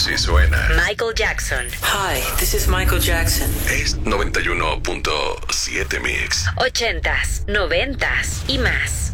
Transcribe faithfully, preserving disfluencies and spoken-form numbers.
Así suena. Michael Jackson. Hi, this is Michael Jackson. Es noventa y uno punto siete Mix. Ochentas, noventas y más.